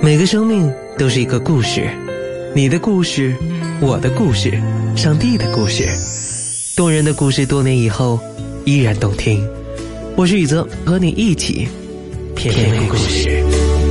每个生命都是一个故事，你的故事，我的故事，上帝的故事，动人的故事，多年以后依然动听。我是宇泽，和你一起品味故事。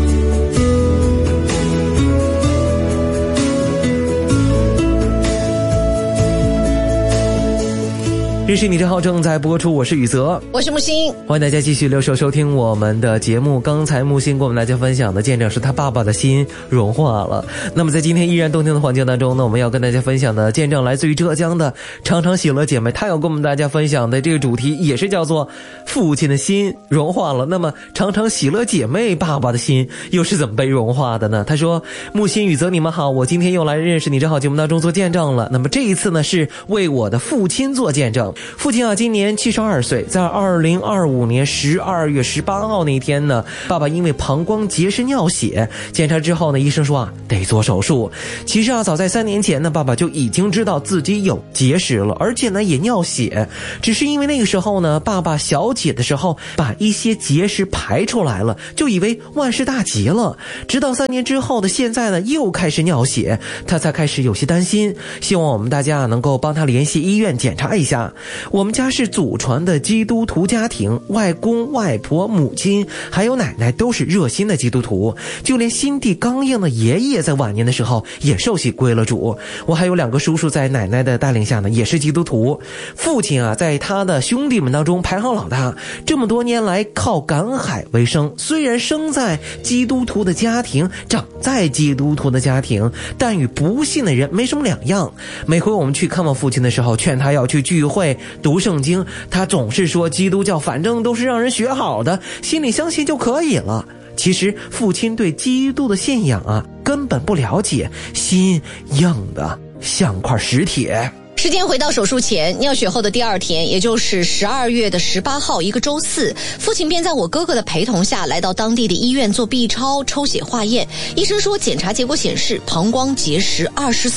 认识你这号正在播出，我是宇泽， 我是木星， 欢迎大家继续留守收听我们的节目。刚才木星跟我们大家分享的见证是他爸爸的心融化了。那么在今天依然动听的环境当中呢，我们要跟大家分享的见证来自于浙江的常常喜乐姐妹，她要跟我们大家分享的这个主题也是叫做父亲的心融化了。那么常常喜乐姐妹爸爸的心又是怎么被融化的呢？她说，木星宇泽你们好，我今天又来认识你这号节目当中做见证了。那么这一次呢是为我的父亲做见证。父亲啊，今年72岁，在2025年12月18号那天呢，爸爸因为膀胱结石尿血，检查之后呢，医生说得做手术。其实早在3年前呢，爸爸就已经知道自己有结石了，而且呢也尿血，只是因为那个时候呢，爸爸小解的时候把一些结石排出来了，就以为万事大吉了。直到3年之后的现在呢，又开始尿血，他才开始有些担心，希望我们大家能够帮他联系医院检查一下。我们家是祖传的基督徒家庭，外公外婆母亲还有奶奶都是热心的基督徒，就连心地刚硬的爷爷在晚年的时候也受洗归了主。我还有2个叔叔在奶奶的带领下呢也是基督徒。父亲啊在他的兄弟们当中排行老大，这么多年来靠赶海为生，虽然生在基督徒的家庭，长在基督徒的家庭，但与不信的人没什么两样。每回我们去看望父亲的时候，劝他要去聚会读圣经，他总是说基督教反正都是让人学好的，心里相信就可以了。其实父亲对基督的信仰根本不了解，心硬的像块石铁。 时间回到手术前，尿血后的第2天，也就是12月18号一个周四，父亲便在我哥哥的陪同下来到当地的医院做 B 超抽血化验。医生说检查结果显示膀胱结石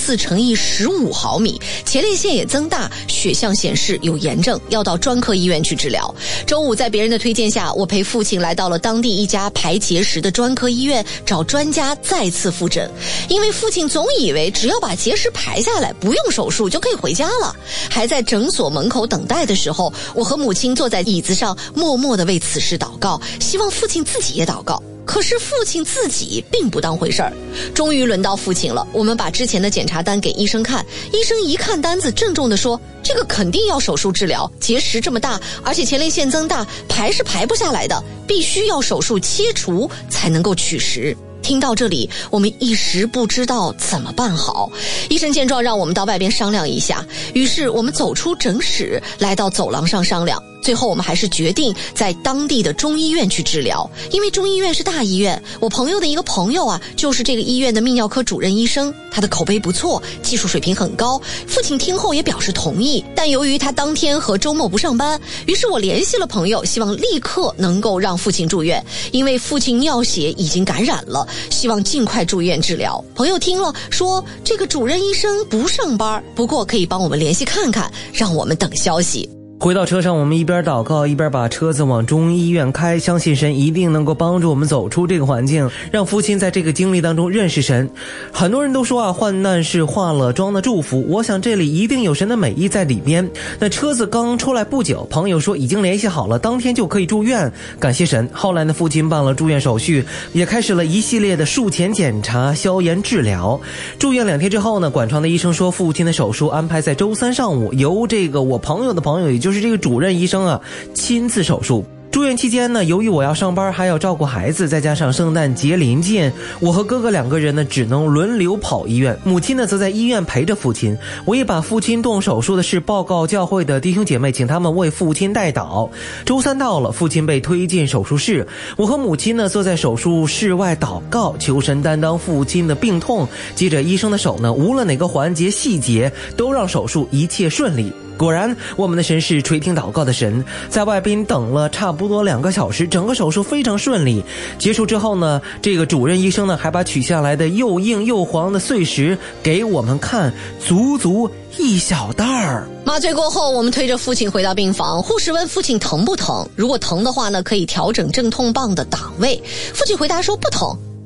24×15毫米，前列腺也增大，血象显示有炎症，要到专科医院去治疗。周五在别人的推荐下，我陪父亲来到了当地一家排结石的专科医院，找专家再次复诊。因为父亲总以为只要把结石排下来，不用手术就可以回家了。还在诊所门口等待的时候，我和母亲坐在椅子上默默地为此事祷告，希望父亲自己也祷告。可是父亲自己并不当回事儿。终于轮到父亲了，我们把之前的检查单给医生看，医生一看单子郑重地说，这个肯定要手术治疗，结石这么大，而且前列腺增大，排是排不下来的，必须要手术切除才能够取石。听到这里，我们一时不知道怎么办好。医生见状让我们到外边商量一下，于是我们走出诊室，来到走廊上商量。最后我们还是决定在当地的中医院去治疗，因为中医院是大医院，我朋友的一个朋友就是这个医院的泌尿科主任医生，他的口碑不错，技术水平很高。父亲听后也表示同意，但由于他当天和周末不上班，于是我联系了朋友，希望立刻能够让父亲住院，因为父亲尿血已经感染了，希望尽快住院治疗。朋友听了说，这个主任医生不上班，不过可以帮我们联系看看，让我们等消息。 回到车上，我们一边祷告一边把车子往中医院开，相信神一定能够帮助我们走出这个环境，让父亲在这个经历当中认识神。很多人都说患难是化了妆的祝福，我想这里一定有神的美意在里边。那车子刚出来不久，朋友说已经联系好了，当天就可以住院，感谢神。后来呢，父亲办了住院手续，也开始了一系列的术前检查、消炎治疗。住院2天之后呢，管床的医生说父亲的手术安排在周3上午，由这个我朋友的朋友，也就是这个主任医生亲自手术。住院期间呢，由于我要上班还要照顾孩子，再加上圣诞节临近，我和哥哥2个人呢只能轮流跑医院，母亲呢则在医院陪着父亲。我也把父亲动手术的事报告教会的弟兄姐妹，请他们为父亲代祷。周3到了，父亲被推进手术室，我和母亲呢坐在手术室外祷告，求神担当父亲的病痛。接着医生的手呢，无论哪个环节细节都让手术一切顺利。果然我们的神是垂听祷告的神。在外边等了差不多2个小时，整个手术非常顺利。结束之后呢，这个主任医生呢还把取下来的又硬又黄的碎石给我们看，足足1小袋儿。 麻醉过后，我们推着父亲回到病房，护士问父亲疼不疼，如果疼的话呢，可以调整镇痛棒的档位。父亲回答说不疼。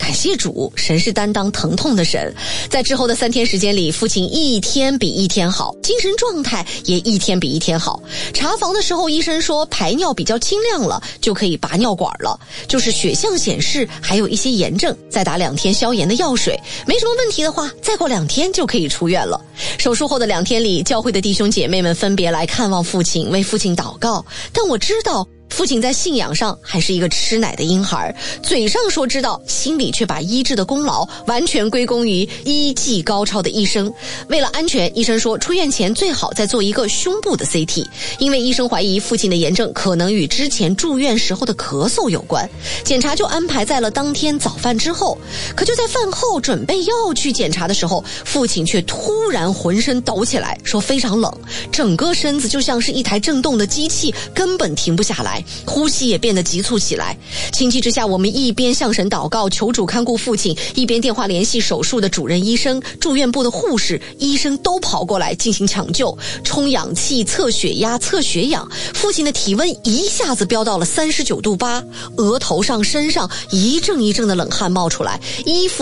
感谢主，神是担当疼痛的神。在之后的3天时间里，父亲一天比一天好，精神状态也一天比一天好。查房的时候，医生说排尿比较清亮了，就可以拔尿管了，就是血象显示还有一些炎症，再打2天消炎的药水，没什么问题的话，再过2天就可以出院了。手术后的2天里，教会的弟兄姐妹们分别来看望父亲，为父亲祷告。但我知道父亲在信仰上还是一个吃奶的婴孩，嘴上说知道，心里却把医治的功劳完全归功于医技高超的医生。为了安全，医生说出院前最好再做一个胸部的 CT， 因为医生怀疑父亲的炎症可能与之前住院时候的咳嗽有关。检查就安排在了当天早饭之后。可就在饭后准备要去检查的时候，父亲却突然浑身抖起来，说非常冷，整个身子就像是一台震动的机器，根本停不下来，呼吸也变得急促起来。情急之下，我们一边向神祷告求主看顾父亲，一边电话联系手术的主任医生、住院部的护士、医生都跑过来进行抢救，充氧气、测血压、测血氧。父亲的体温一下子飙到了39度8，额头上、身上一阵一阵的冷汗冒出来，衣服